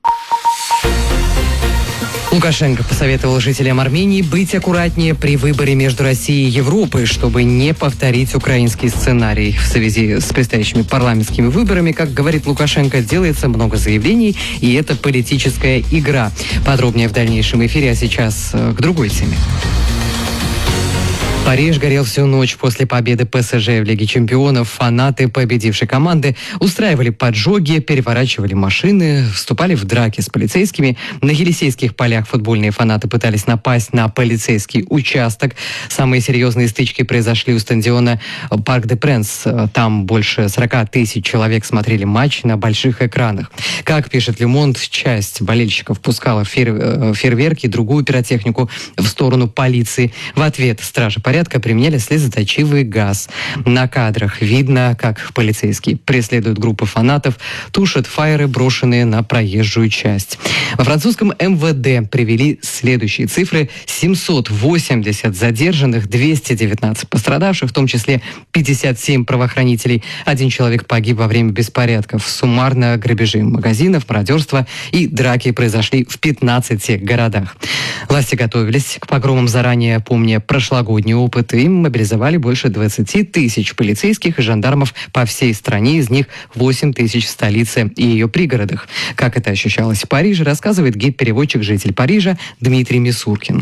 Лукашенко посоветовал жителям Армении быть аккуратнее при выборе между Россией и Европой, чтобы не повторить украинский сценарий. В связи с предстоящими парламентскими выборами, как говорит Лукашенко, делается много заявлений, и это политическая игра. Подробнее в дальнейшем эфире, а сейчас к другой теме. Париж горел всю ночь после победы ПСЖ в Лиге чемпионов. Фанаты победившей команды устраивали поджоги, переворачивали машины, вступали в драки с полицейскими. На Елисейских полях футбольные фанаты пытались напасть на полицейский участок. Самые серьезные стычки произошли у стадиона Парк де Пренс. Там больше 40 тысяч человек смотрели матч на больших экранах. Как пишет Le Monde, часть болельщиков пускала фейерверки и другую пиротехнику в сторону полиции. В ответ стражи порядка применяли слезоточивый газ. На кадрах видно, как полицейские преследуют группы фанатов, тушат фаеры, брошенные на проезжую часть. Во французском МВД привели следующие цифры: 780 задержанных, 219 пострадавших, в том числе 57 правоохранителей. 1 человек погиб во время беспорядков. Суммарно грабежи магазинов, мародерство и драки произошли в 15 городах. Власти готовились к погромам заранее, помня прошлогодний опыт, и мобилизовали больше 20 тысяч полицейских и жандармов по всей стране, из них 8 тысяч в столице и ее пригородах. Как это ощущалось в Париже, рассказывает гид-переводчик, житель Парижа Дмитрий Мисуркин.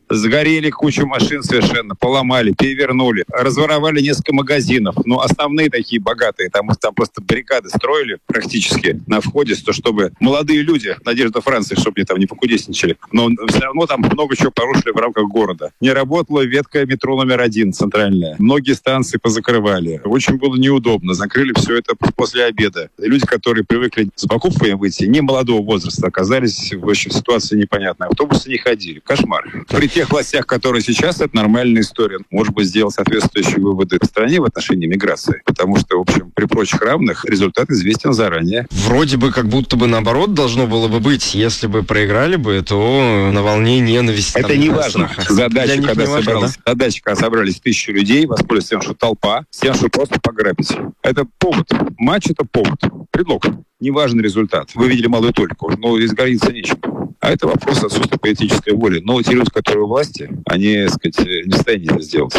Сгорели кучу машин совершенно, поломали, перевернули, разворовали несколько магазинов. Ну, основные такие богатые, там просто баррикады строили практически на входе, чтобы молодые люди, надежда Франции, чтобы они там не покудесничали. Но все равно там много чего порушили в рамках города. Не работала ветка метро номер 1, центральная. Многие станции позакрывали. Очень было неудобно. Закрыли все это после обеда. Люди, которые привыкли с покупками выйти, не молодого возраста, оказались в общем, ситуации непонятной. Автобусы не ходили. Кошмар. При тех властях, которые сейчас, это нормальная история. Может быть, сделал соответствующие выводы в стране в отношении миграции. Потому что, в общем, при прочих равных результат известен заранее. Вроде бы как будто бы наоборот должно было бы быть. Если бы проиграли бы, то на волне ненависти. Это не важно. Задача, когда собрались 1000 людей, воспользовались тем, что толпа, с тем, что просто пограбить. Это повод. Матч — это повод. Предлог. Неважный результат. Вы видели малую только, но здесь гордиться нечем. А это вопрос отсутствия политической воли. Но те люди, которые у власти, они, так сказать, не в состоянии это сделать.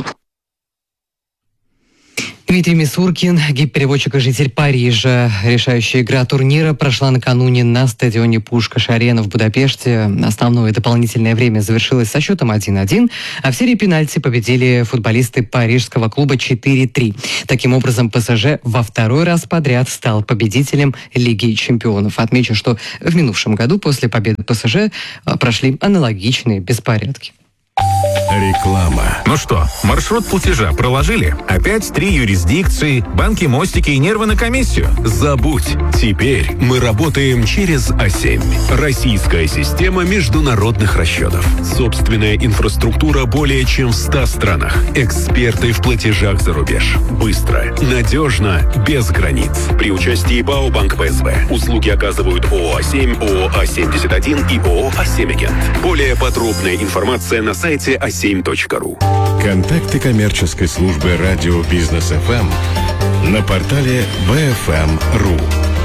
Дмитрий Мисуркин, гид-переводчик и житель Парижа. Решающая игра турнира прошла накануне на стадионе Пушкаш-Арена в Будапеште. Основное дополнительное время завершилось со счетом 1-1, а в серии пенальти победили футболисты парижского клуба 4-3. Таким образом, ПСЖ во второй раз подряд стал победителем Лиги чемпионов. Отмечу, что в минувшем году после победы ПСЖ прошли аналогичные беспорядки. Реклама. Ну что, маршрут платежа проложили? Опять 3 юрисдикции, банки, мостики и нервы на комиссию? Забудь. Теперь мы работаем через А7. Российская система международных расчетов. Собственная инфраструктура более чем в 100 странах. Эксперты в платежах за рубеж. Быстро, надежно, без границ. При участии БАО Банк ПСБ. Услуги оказывают ООО А7, ООО А71 и ООО А7-Агент. Более подробная информация на сайте a7.ru. Контакты коммерческой службы радио Бизнес ФМ на портале bfm.ru.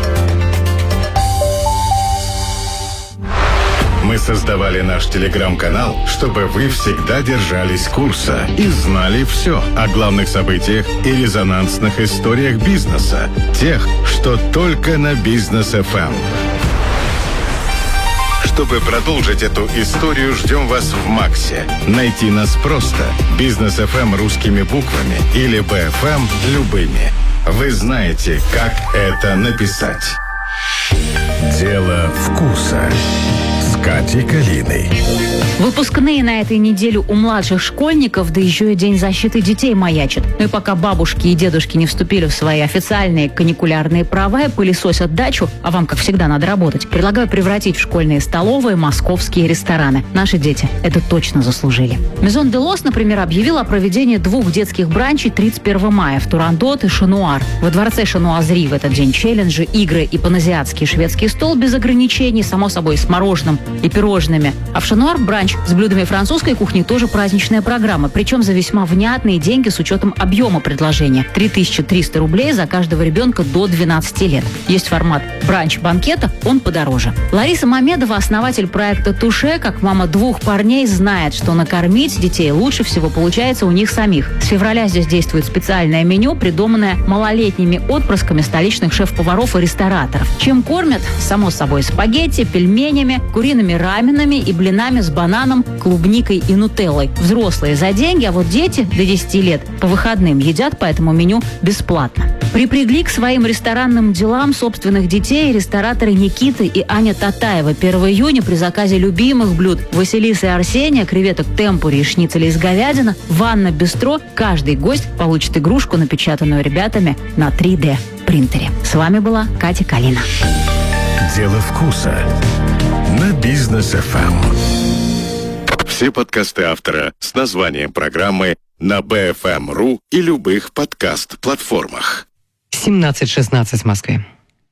Мы создавали наш телеграм-канал, чтобы вы всегда держались курса и знали все о главных событиях и резонансных историях бизнеса, тех, что только на Бизнес ФМ. Чтобы продолжить эту историю, ждем вас в Максе. Найти нас просто. Бизнес ФМ русскими буквами или БФМ любыми. Вы знаете, как это написать. Дело вкуса. С Катей Калиной. Выпускные на этой неделе у младших школьников, да еще и День защиты детей маячит. Ну и пока бабушки и дедушки не вступили в свои официальные каникулярные права и пылесосят дачу, а вам, как всегда, надо работать, предлагаю превратить в школьные столовые московские рестораны. Наши дети это точно заслужили. Мезон де Лос, например, объявил о проведении 2 детских бранчей 31 мая в Турандот и Шануар. Во дворце Шануазри в этот день челленджи, игры и паназиатский шведский стол без ограничений, само собой с мороженым и пирожными. А в Шануар бранч с блюдами французской кухни тоже праздничная программа, причем за весьма внятные деньги с учетом объема предложения. 3300 рублей за каждого ребенка до 12 лет. Есть формат бранч-банкета, он подороже. Лариса Мамедова, основатель проекта «Туше», как мама 2 парней, знает, что накормить детей лучше всего получается у них самих. С февраля здесь действует специальное меню, придуманное малолетними отпрысками столичных шеф-поваров и рестораторов. Чем кормят? Само собой, спагетти, пельменями, куриными раменами и блинами с бананом, клубникой и нутеллой. Взрослые за деньги, а вот дети до 10 лет по выходным едят по этому меню бесплатно. Припрягли к своим ресторанным делам собственных детей рестораторы Никита и Аня Татаева. 1 июня при заказе любимых блюд Василисы и Арсения, креветок темпури и шницели из говядины, ванна бистро, каждый гость получит игрушку, напечатанную ребятами на 3D принтере. С вами была Катя Калина. Дело вкуса на Бизнес ФМ. Все подкасты автора с названием программы на bfm.ru и любых подкаст-платформах. 17:16 в Москве.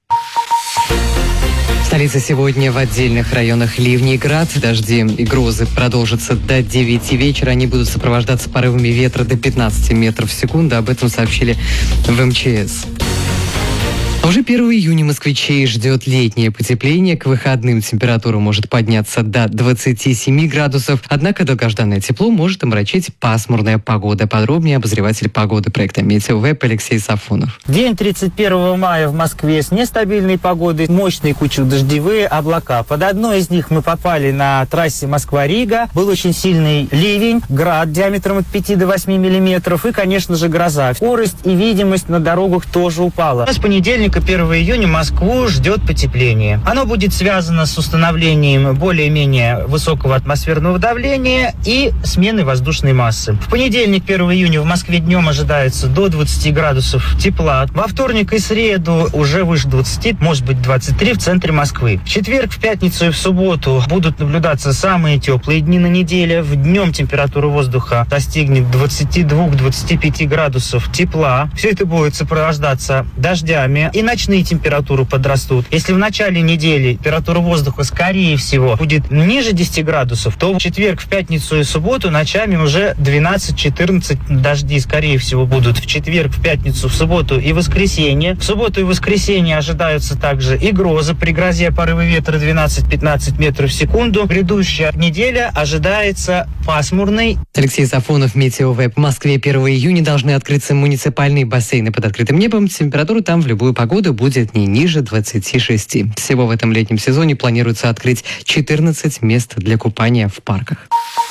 В столице сегодня в отдельных районах ливни и град. Дожди и грозы продолжатся до 9 вечера. Они будут сопровождаться порывами ветра до 15 метров в секунду. Об этом сообщили в МЧС. Уже 1 июня москвичей ждет летнее потепление. К выходным температура может подняться до 27 градусов. Однако долгожданное тепло может омрачить пасмурная погода. Подробнее обозреватель погоды проекта «Метеовеб» Алексей Сафонов. День 31 мая в Москве с нестабильной погодой, мощные кучно-дождевые облака. Под одной из них мы попали на трассе Москва-Рига. Был очень сильный ливень, град диаметром от 5 до 8 миллиметров и, конечно же, гроза. Скорость и видимость на дорогах тоже упала. С понедельника, 1 июня, Москву ждет потепление. Оно будет связано с установлением более-менее высокого атмосферного давления и сменой воздушной массы. В понедельник, 1 июня, в Москве днем ожидается до 20 градусов тепла. Во вторник и среду уже выше 20, может быть 23 в центре Москвы. В четверг, в пятницу и в субботу будут наблюдаться самые теплые дни на неделе. В днем температура воздуха достигнет 22-25 градусов тепла. Все это будет сопровождаться дождями. И ночные температуры подрастут. Если в начале недели температура воздуха, скорее всего, будет ниже 10 градусов, то в четверг, в пятницу и субботу ночами уже 12-14 дожди, скорее всего, будут в четверг, в пятницу, в субботу и воскресенье. В субботу и воскресенье ожидаются также и грозы. При грозе порывы ветра 12-15 метров в секунду. Грядущая неделя ожидается пасмурной. Алексей Сафонов, Метеовеб. В Москве 1 июня должны открыться муниципальные бассейны под открытым небом. Температура там в любую погоду будет не ниже 26. Всего в этом летнем сезоне планируется открыть 14 мест для купания в парках.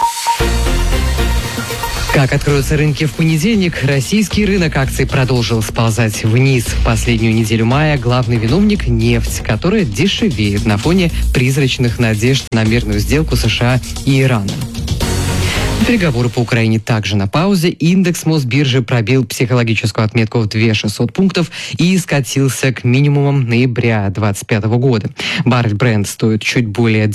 Как откроются рынки в понедельник? Российский рынок акций продолжил сползать вниз. В последнюю неделю мая главный виновник – нефть, которая дешевеет на фоне призрачных надежд на мирную сделку США и Ирана. Переговоры по Украине также на паузе. Индекс Мосбиржи пробил психологическую отметку в 2600 пунктов и скатился к минимумам ноября 2025 года. Баррель Brent стоит чуть более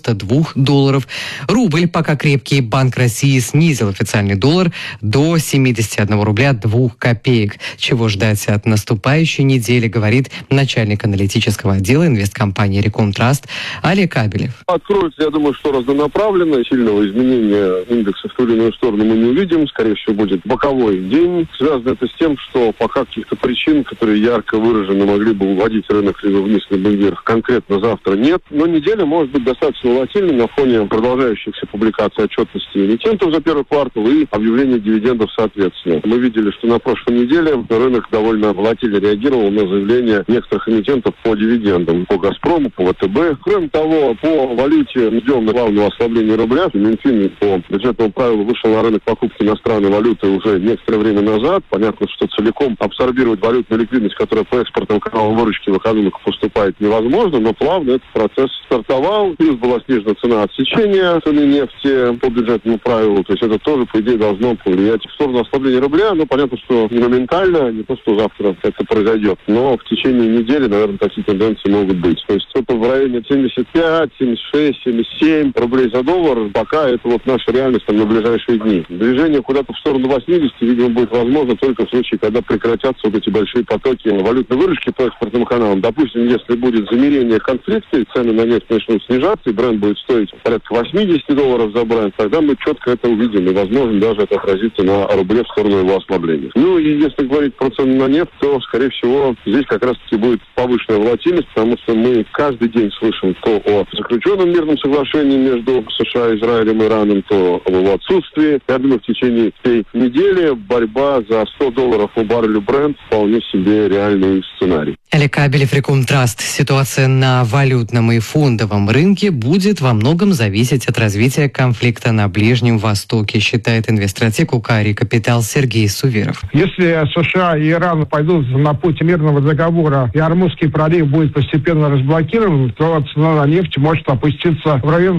$92. Рубль пока крепкий. Банк России снизил официальный доллар до 71 рубля 2 копеек. Чего ждать от наступающей недели, говорит начальник аналитического отдела инвесткомпании Рекомтраст Олег Кабелев. Откроется, я думаю, что разнонаправленно. Сильного изменения индекса в ту или иную сторону мы не увидим. Скорее всего, будет боковой день. Связано это с тем, что пока каких-то причин, которые ярко выражены, могли бы уводить рынок либо вниз, либо вверх, конкретно завтра нет. Но неделя может быть достаточно волатильной на фоне продолжающихся публикаций отчетности эмитентов за первый квартал и объявления дивидендов соответственно. Мы видели, что на прошлой неделе рынок довольно волатильно реагировал на заявления некоторых эмитентов по дивидендам. По «Газпрому», по ВТБ. Кроме того, по валюте ждем главного ослабления рубля. Минфин по бюджетному правилу вышел на рынок покупки иностранной валюты уже некоторое время назад. Понятно, что целиком абсорбировать валютную ликвидность, которая по экспортным каналам выручки в экономику поступает, невозможно, но плавно этот процесс стартовал. Плюс была снижена цена отсечения цены нефти по бюджетному правилу. То есть это тоже, по идее, должно повлиять в сторону ослабления рубля. Но понятно, что не моментально, не то, что завтра это произойдет. Но в течение недели, наверное, такие тенденции могут быть. То есть что-то в районе 75, 76, 77 рублей за доллар. Пока это вот наша реальность на ближайшие дни. Движение куда-то в сторону 80, видимо, будет возможно только в случае, когда прекратятся вот эти большие потоки валютной выручки по экспортным каналам. Допустим, если будет замерение конфликта, и цены на нефть начнут снижаться, и бренд будет стоить порядка $80 за бренд, тогда мы четко это увидим, и, возможно, даже это отразится на рубле в сторону его ослабления. Ну, и если говорить про цены на нефть, то, скорее всего, здесь как раз-таки будет повышенная волатильность, потому что мы каждый день слышим то о заключенном мирном соглашении между США, Израилем и Ираном, то о его отсутствии. Я думаю, в течение всей недели борьба за $100 по баррелю Brent вполне себе реальный сценарий. Олег Кабелев, Рекомтраст. Ситуация на валютном и фондовом рынке будет во многом зависеть от развития конфликта на Ближнем Востоке, считает инвестстратег УК «Капитал» Сергей Суверов. Если США и Иран пойдут на путь мирного договора и Ормузский пролив будет постепенно разблокирован, то цена на нефть может опуститься в район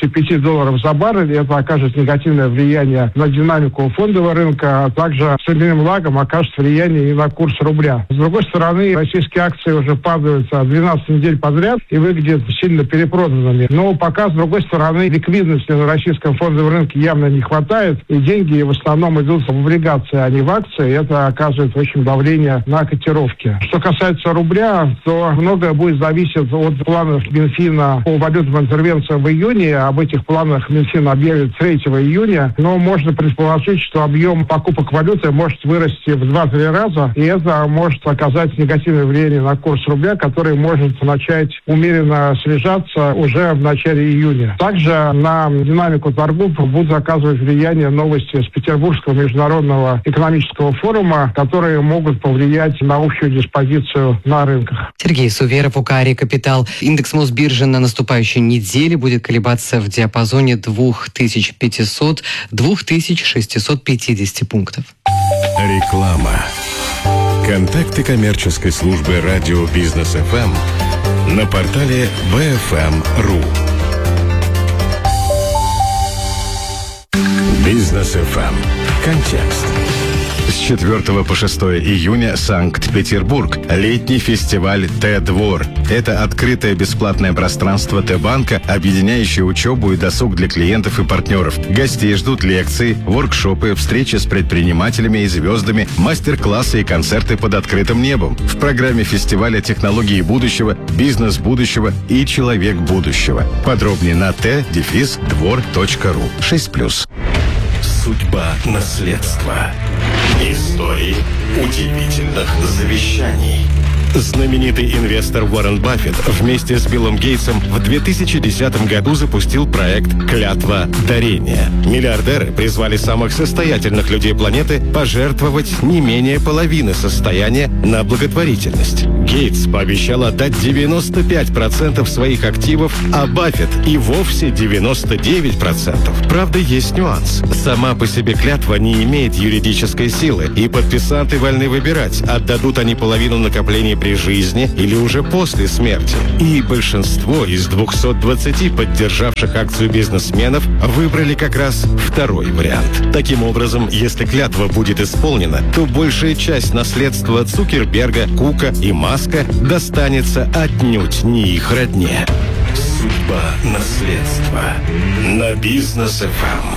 $85 за баррель, и это окажет негативное влияние на динамику фондового рынка, а также с временным лагом окажет влияние и на курс рубля. С другой стороны, российские акции уже падают 12 недель подряд и выглядят сильно перепроданными. Но пока, с другой стороны, ликвидности на российском фондовом рынке явно не хватает, и деньги в основном идут в облигации, а не в акции. Это оказывает очень давление на котировки. Что касается рубля, то многое будет зависеть от планов Минфина по валютным интервенциям в июне. Об этих планах Минфин объявит 3 июня, но можно предположить, что объем покупок валюты может вырасти в 2-3 раза, и это может оказать негативное влияние на курс рубля, который может начать умеренно снижаться уже в начале июня. Также на динамику торгов будут оказывать влияние новости с Петербургского международного экономического форума, которые могут повлиять на общую диспозицию на рынках. Сергей Суверов, УКАРИ Капитал. Индекс Мосбиржи на наступающей неделе будет колебаться в диапазоне 2500-2650 пунктов. Реклама. Контакты коммерческой службы радио Бизнес ФМ на портале bfm.ru. Бизнес ФМ. Контекст. С 4 по 6 июня Санкт-Петербург. Летний фестиваль Т-двор. Это открытое бесплатное пространство Т-банка, объединяющее учебу и досуг для клиентов и партнеров. Гостей ждут лекции, воркшопы, встречи с предпринимателями и звездами, мастер-классы и концерты под открытым небом. В программе фестиваля технологии будущего, бизнес будущего и человек будущего. Подробнее на t-двор.ру. 6+. Судьба наследства. Истории удивительных завещаний. Знаменитый инвестор Уоррен Баффет вместе с Биллом Гейтсом в 2010 году запустил проект «Клятва дарения». Миллиардеры призвали самых состоятельных людей планеты пожертвовать не менее половины состояния на благотворительность. Гейтс пообещал отдать 95% своих активов, а Баффет и вовсе 99%. Правда, есть нюанс. Сама по себе клятва не имеет юридической силы, и подписанты вольны выбирать, отдадут они половину накоплений при жизни или уже после смерти. И большинство из 220 поддержавших акцию бизнесменов выбрали как раз второй вариант. Таким образом, если клятва будет исполнена, то большая часть наследства Цукерберга, Кука и Маска достанется отнюдь не их родне. Судьба наследства на Бизнес ФМ.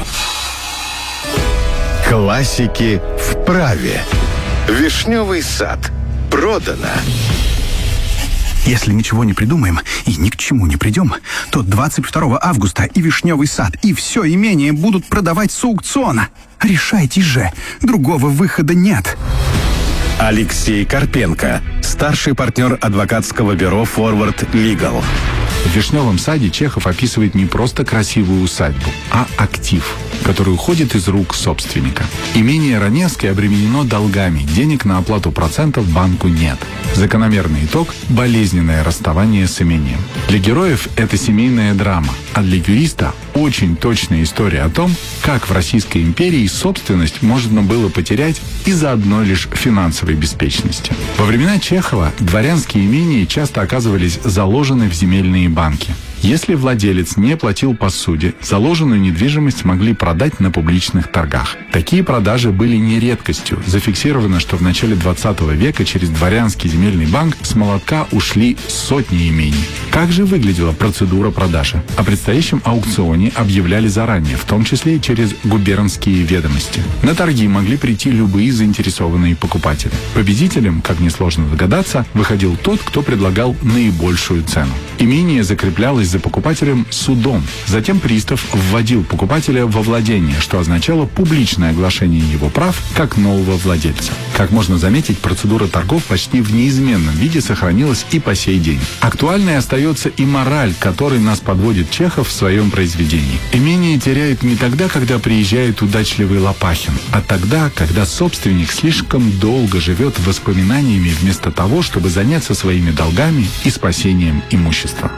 Классики в праве. Вишневый сад. Продано. Если ничего не придумаем и ни к чему не придем, то 22 августа и Вишневый сад, и все имение будут продавать с аукциона. Решайте же, другого выхода нет. Алексей Карпенко, старший партнер адвокатского бюро Forward Legal. В «Вишневом саде» Чехов описывает не просто красивую усадьбу, а актив, который уходит из рук собственника. Имение Раневский обременено долгами, денег на оплату процентов банку нет. Закономерный итог – болезненное расставание с имением. Для героев это семейная драма, а для юриста – очень точная история о том, как в Российской империи собственность можно было потерять из-за одной лишь финансовой беспечности. Во времена Чехова дворянские имения часто оказывались заложены в земельные банки. Если владелец не платил по суде, заложенную недвижимость могли продать на публичных торгах. Такие продажи были не редкостью. Зафиксировано, что в начале 20 века через дворянский земельный банк с молотка ушли сотни имений. Как же выглядела процедура продажи? О предстоящем аукционе объявляли заранее, в том числе и через губернские ведомости. На торги могли прийти любые заинтересованные покупатели. Победителем, как несложно догадаться, выходил тот, кто предлагал наибольшую цену. Имение закреплялось за покупателем судом. Затем пристав вводил покупателя во владение, что означало публичное оглашение его прав как нового владельца. Как можно заметить, процедура торгов почти в неизменном виде сохранилась и по сей день. Актуальной остается и мораль, к которой нас подводит Чехов в своем произведении. Имение теряют не тогда, когда приезжает удачливый Лопахин, а тогда, когда собственник слишком долго живет воспоминаниями вместо того, чтобы заняться своими долгами и спасением имущества.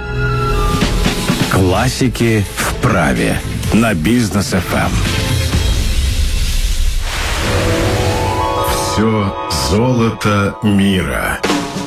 Классики в праве на Бизнес ФМ. Все золото мира.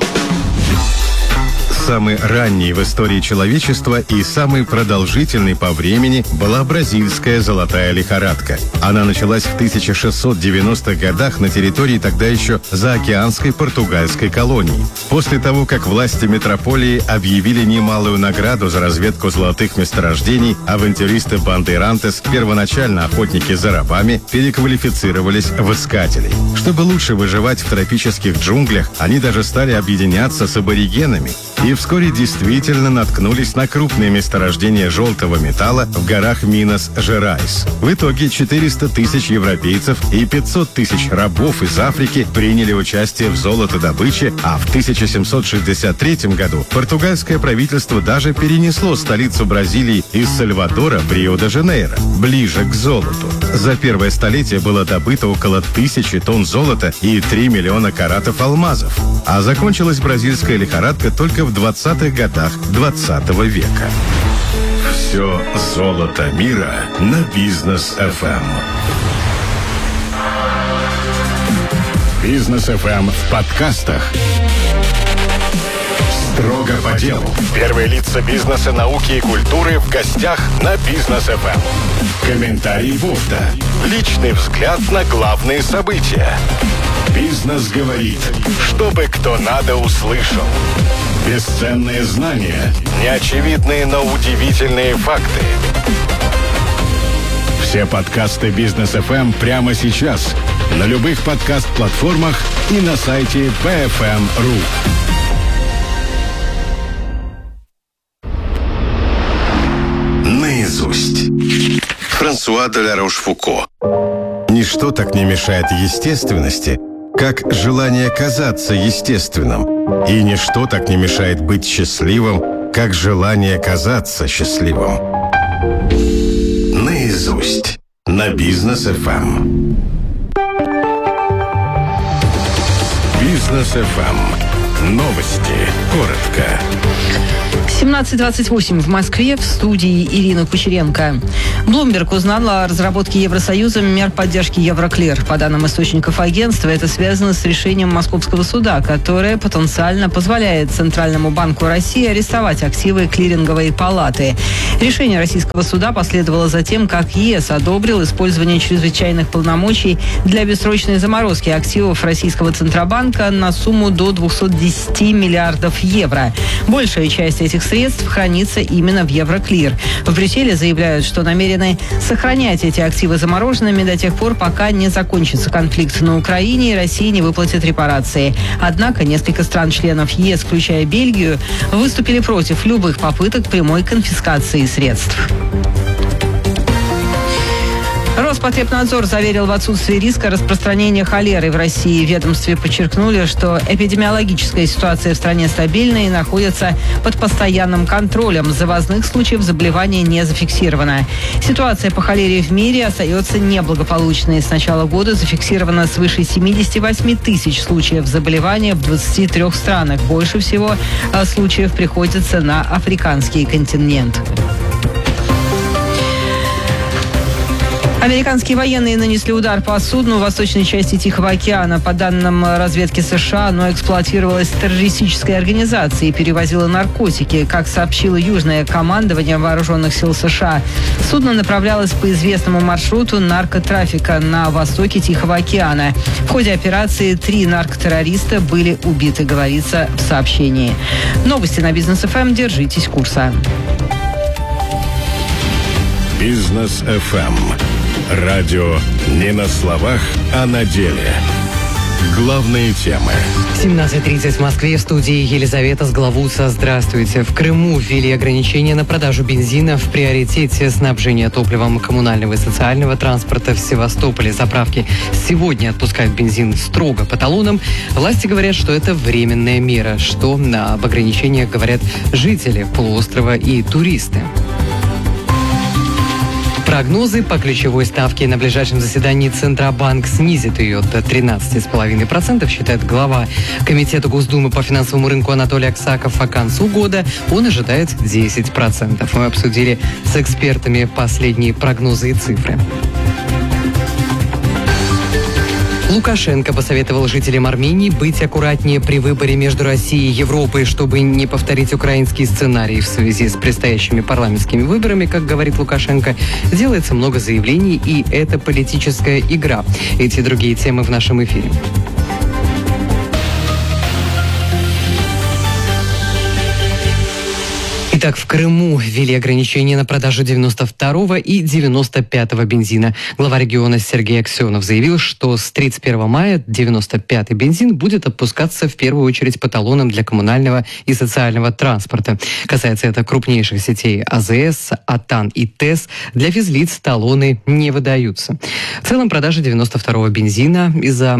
Самый ранний в истории человечества и самый продолжительный по времени была бразильская золотая лихорадка. Она началась в 1690-х годах на территории тогда еще заокеанской португальской колонии. После того, как власти метрополии объявили немалую награду за разведку золотых месторождений, авантюристы Бандейрантес, первоначально охотники за рабами, переквалифицировались в искателей. Чтобы лучше выживать в тропических джунглях, они даже стали объединяться с аборигенами. И и вскоре действительно наткнулись на крупные месторождения желтого металла в горах Минас-Жерайс. В итоге 400 тысяч европейцев и 500 тысяч рабов из Африки приняли участие в золотодобыче, а в 1763 году португальское правительство даже перенесло столицу Бразилии из Сальвадора в Рио-де-Жанейро, ближе к золоту. За первое столетие было добыто около 1000 тонн золота и 3 миллиона каратов алмазов. А закончилась бразильская лихорадка только в 20-х годах 20 века. Все золото мира на Бизнес-ФМ. Бизнес-ФМ в подкастах. Строго по делу. Первые лица бизнеса, науки и культуры в гостях на Бизнес-ФМ. Комментарий Бофта. Личный взгляд на главные события. Бизнес говорит, чтобы кто надо услышал. Бесценные знания, неочевидные, но удивительные факты. Все подкасты Бизнес-ФМ прямо сейчас на любых подкаст-платформах и на сайте bfm.ru. Наизусть. Франсуа де ла Рошфуко. Ничто так не мешает естественности, как желание казаться естественным. И ничто так не мешает быть счастливым, как желание казаться счастливым. Наизусть. На Бизнес-ФМ. Бизнес-ФМ. Новости. Коротко. 17:28 в Москве, в студии Ирина Кучеренко. Bloomberg узнал о разработке Евросоюзом мер поддержки Евроклир. По данным источников агентства, это связано с решением Московского суда, которое потенциально позволяет Центральному банку России арестовать активы клиринговой палаты. Решение российского суда последовало за тем, как ЕС одобрил использование чрезвычайных полномочий для бессрочной заморозки активов российского Центробанка на сумму до 210 миллиардов евро. Большая часть этих средств хранится именно в Евроклир. В Брюсселе заявляют, что намерены сохранять эти активы замороженными до тех пор, пока не закончится конфликт на Украине и Россия не выплатит репарации. Однако несколько стран-членов ЕС, включая Бельгию, выступили против любых попыток прямой конфискации средств. Роспотребнадзор заверил в отсутствии риска распространения холеры в России. В ведомстве подчеркнули, что эпидемиологическая ситуация в стране стабильна и находится под постоянным контролем. Завозных случаев заболевания не зафиксировано. Ситуация по холере в мире остается неблагополучной. С начала года зафиксировано свыше 78 тысяч случаев заболевания в 23 странах. Больше всего случаев приходится на африканский континент. Американские военные нанесли удар по судну в восточной части Тихого океана. По данным разведки США, оно эксплуатировалось террористической организацией и перевозило наркотики. Как сообщило Южное командование Вооруженных сил США, судно направлялось по известному маршруту наркотрафика на востоке Тихого океана. В ходе операции 3 наркотеррориста были убиты, говорится в сообщении. Новости на Бизнес-ФМ. Держитесь курса. Бизнес-ФМ. Радио не на словах, а на деле. Главные темы. 17:30 в Москве, в студии Елизавета Сглавуца. Здравствуйте. В Крыму ввели ограничения на продажу бензина в приоритете снабжения топливом коммунального и социального транспорта в Севастополе. Заправки сегодня отпускают бензин строго по талонам. Власти говорят, что это временная мера, что об ограничениях говорят жители полуострова и туристы. Прогнозы по ключевой ставке. На ближайшем заседании Центробанк снизит ее до 13,5%, считает глава Комитета Госдумы по финансовому рынку Анатолий Аксаков. А к концу года он ожидает 10%. Мы обсудили с экспертами последние прогнозы и цифры. Лукашенко посоветовал жителям Армении быть аккуратнее при выборе между Россией и Европой, чтобы не повторить украинский сценарий в связи с предстоящими парламентскими выборами. Как говорит Лукашенко, делается много заявлений, и это политическая игра. Эти и другие темы в нашем эфире. Итак, в Крыму ввели ограничения на продажу 92-го и 95-го бензина. Глава региона Сергей Аксенов заявил, что с 31 мая 95-й бензин будет отпускаться в первую очередь по талонам для коммунального и социального транспорта. Касается это крупнейших сетей АЗС, АТАН и ТЭС. Для физлиц талоны не выдаются. В целом продажа 92-го бензина из-за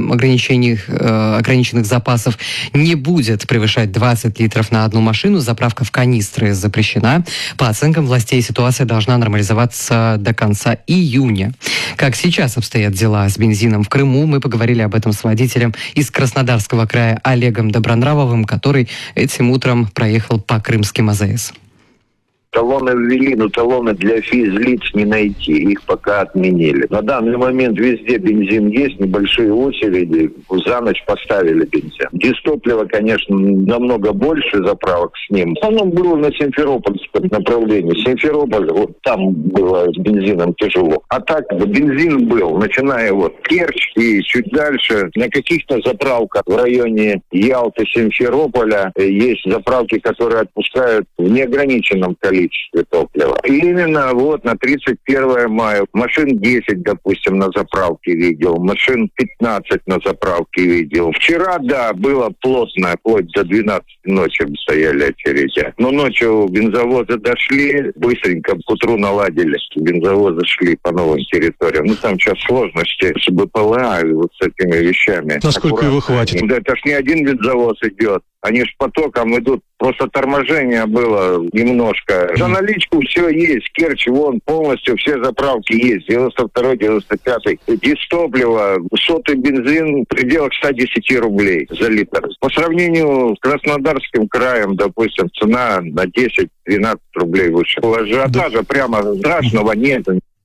ограниченных запасов не будет превышать 20 литров на одну машину. Заправка в канистры запрещена. По оценкам властей, ситуация должна нормализоваться до конца июня. Как сейчас обстоят дела с бензином в Крыму, мы поговорили об этом с водителем из Краснодарского края Олегом Добронравовым, который этим утром проехал по крымским АЗС. Талоны ввели, но талоны для физлиц не найти. Их пока отменили. На данный момент везде бензин есть, небольшие очереди. За ночь поставили бензин. Дистоплива, конечно, намного больше заправок с ним. В основном было на Симферопольском направлении. Симферополь, вот там было с бензином тяжело. А так бензин был, начиная вот Керчь и чуть дальше. На каких-то заправках в районе Ялты, Симферополя есть заправки, которые отпускают в неограниченном количестве топлива. И именно вот на 31 мая машин 10, допустим, на заправке видел, машин 15 на заправке видел. Вчера, да, было плотно, вплоть до 12 ночи стояли очереди. Но ночью бензовозы дошли, быстренько к утру наладили. Бензовозы шли по новым территориям. Ну, там сейчас сложности с БПЛА и вот с этими вещами. Насколько его хватит? Да, это ж не один бензовоз идет. Они ж потоком идут. Просто торможение было немножко. За наличку все есть. Керчь, вон, полностью все заправки есть. 92-й, 95-й. Дистопливо, сотый бензин в пределах 110 рублей за литр. По сравнению с Краснодарским краем, допустим, цена на 10-12 рублей выше. Ажиотажа прямо страшного нет.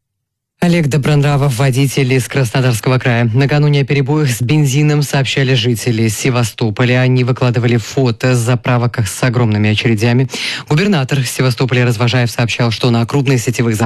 Олег Добронравов, водитель из Краснодарского края. Накануне о перебоях с бензином сообщали жители Севастополя. Они выкладывали фото с заправок с огромными очередями. Губернатор Севастополя Развожаев сообщал, что на крупных сетевых заправках